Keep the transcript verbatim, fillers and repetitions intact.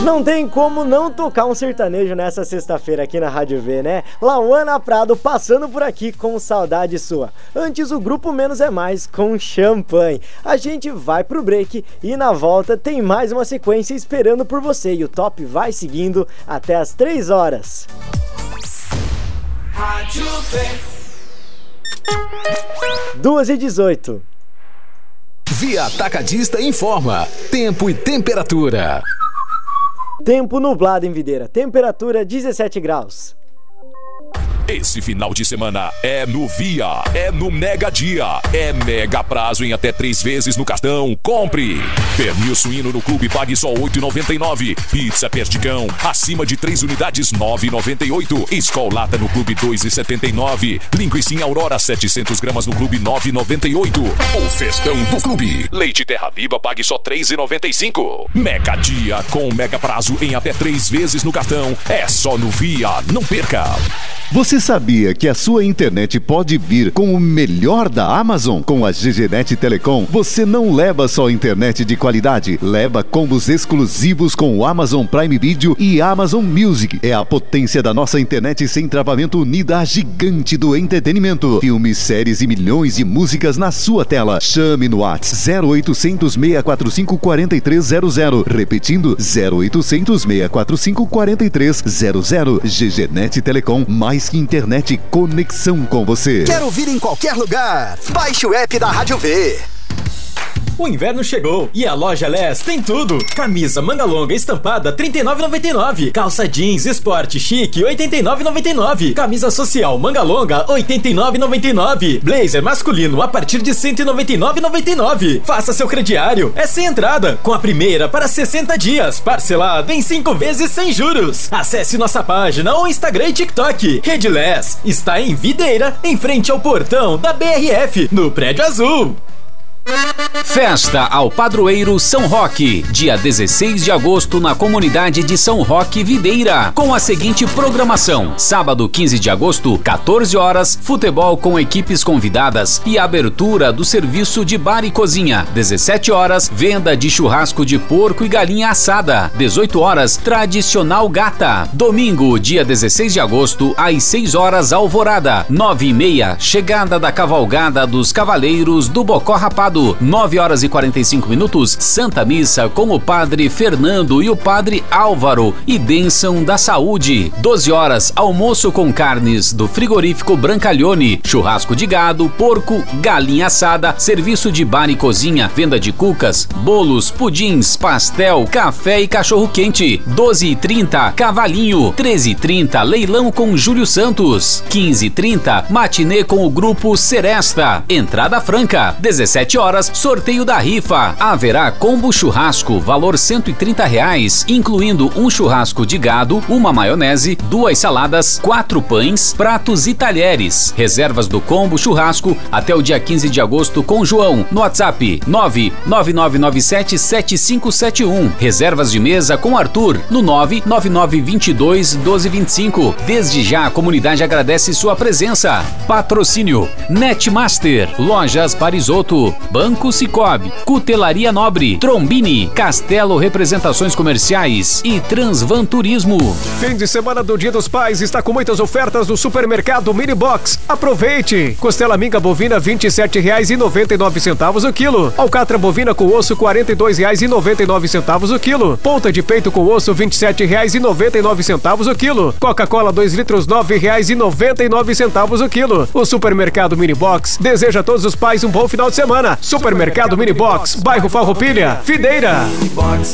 Não tem como não tocar um sertanejo nessa sexta-feira aqui na Rádio V, né? Lauana Prado passando por aqui com Saudade Sua. Antes o Grupo Menos é Mais com Champanhe. A gente vai pro break e na volta tem mais uma sequência esperando por você. E o top vai seguindo até as três horas. Rádio V. duas e dezoito. Via Atacadista informa tempo e temperatura. Tempo nublado em Videira, temperatura dezessete graus. Esse final de semana é no Via, é no Mega Dia, é mega prazo em até três vezes no cartão. Compre! Pernil suíno no clube pague só oito reais e noventa e nove centavos. Pizza Perdigão, acima de três unidades nove reais e noventa e oito centavos. Skol Lata no clube dois reais e setenta e nove centavos. Linguiça em Aurora setecentas gramas no clube nove reais e noventa e oito centavos. O festão do clube. Leite Terra Viva pague só três reais e noventa e cinco centavos. Mega Dia com mega prazo em até três vezes no cartão. É só no Via, não perca! Você sabia que a sua internet pode vir com o melhor da Amazon? Com a G G Net Telecom, você não leva só internet de qualidade, leva combos exclusivos com o Amazon Prime Video e Amazon Music. É a potência da nossa internet sem travamento unida à gigante do entretenimento. Filmes, séries e milhões de músicas na sua tela. Chame no WhatsApp zero oitocentos, seis quatro cinco, quatro três zero zero. Repetindo, zero oitocentos, seis quatro cinco, quatro três zero zero. G G Net Telecom, mais que internet, conexão com você. Quer ouvir em qualquer lugar? Baixe o app da Rádio V. O inverno chegou e a loja Less tem tudo. Camisa manga longa estampada trinta e nove reais e noventa e nove centavos. Calça jeans esporte chique oitenta e nove reais e noventa e nove centavos. Camisa social manga longa oitenta e nove reais e noventa e nove centavos. Blazer masculino a partir de cento e noventa e nove reais e noventa e nove centavos. Faça seu crediário, é sem entrada, com a primeira para sessenta dias, parcelado em cinco vezes sem juros. Acesse nossa página ou Instagram e TikTok. Rede Less está em Videira, em frente ao portão da B R F, no Prédio Azul. Festa ao Padroeiro São Roque, dia dezesseis de agosto na comunidade de São Roque Videira, com a seguinte programação: sábado quinze de agosto, quatorze horas, futebol com equipes convidadas e abertura do serviço de bar e cozinha. dezessete horas, venda de churrasco de porco e galinha assada. dezoito horas, tradicional gata. Domingo, dia dezesseis de agosto, às seis horas, alvorada. nove e meia, chegada da cavalgada dos Cavaleiros do Bocó Rapado. nove horas e quarenta e cinco minutos, Santa Missa com o Padre Fernando e o Padre Álvaro e bênção da saúde. doze horas, almoço com carnes do frigorífico Brancalhone, churrasco de gado, porco, galinha assada, serviço de bar e cozinha, venda de cucas, bolos, pudins, pastel, café e cachorro quente. doze e trinta, cavalinho. treze e trinta, leilão com Júlio Santos. quinze e trinta, matinê com o grupo Seresta. Entrada franca. dezessete horas, sorteio da rifa. Haverá combo churrasco, valor cento e trinta reais, incluindo um churrasco de gado, uma maionese, duas saladas, quatro pães, pratos e talheres. Reservas do combo churrasco até o dia quinze de agosto com João, no WhatsApp nove nove nove nove sete sete cinco sete um. Reservas de mesa com Arthur no nove nove nove dois dois, um dois dois cinco. Desde já a comunidade agradece sua presença. Patrocínio Netmaster, Lojas Parisotto, Banco Cicobi, Cutelaria Nobre, Trombini, Castelo Representações Comerciais e Transvan Turismo. Fim de semana do Dia dos Pais está com muitas ofertas no supermercado Mini Box. Aproveite! Costela minga bovina vinte e sete reais e noventa e nove centavos o quilo. Alcatra bovina com osso quarenta e dois reais e noventa e nove centavos o quilo. Ponta de peito com osso vinte e sete reais e noventa e nove centavos o quilo. Coca-Cola dois litros nove reais e noventa e nove centavos o quilo. O supermercado Mini Box deseja a todos os pais um bom final de semana. Supermercado Mini Box, bairro Farroupilha, Videira.